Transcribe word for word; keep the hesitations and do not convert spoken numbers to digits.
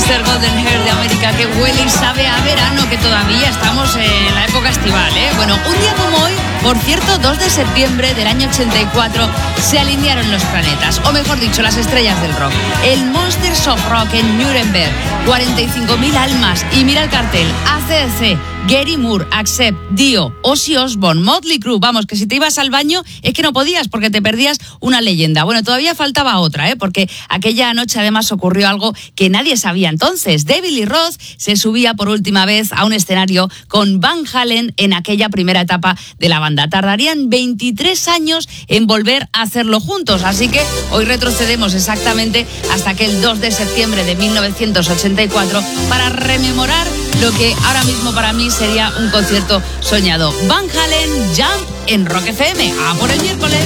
mister Golden Hair de América, que huele y sabe a verano, que todavía estamos en la época estival, ¿eh? Bueno, un día como hoy, por cierto, dos de septiembre del año ochenta y cuatro, se alinearon los planetas, o mejor dicho, las estrellas del rock. El Monsters of Rock en Nuremberg, cuarenta y cinco mil almas, y mira el cartel, A C D C, Gary Moore, Accept, Dio, Ozzy Osbourne, Motley Crue. Vamos, que si te ibas al baño es que no podías porque te perdías una leyenda. Bueno, todavía faltaba otra, ¿eh? Porque aquella noche además ocurrió algo que nadie sabía entonces. David Lee Roth se subía por última vez a un escenario con Van Halen en aquella primera etapa de la banda. Tardarían veintitrés años en volver a hacerlo juntos, así que hoy retrocedemos exactamente hasta aquel dos de septiembre de mil novecientos ochenta y cuatro para rememorar lo que ahora mismo para mí sería un concierto soñado. Van Halen, Jump en Rock F M. ¡A por el miércoles!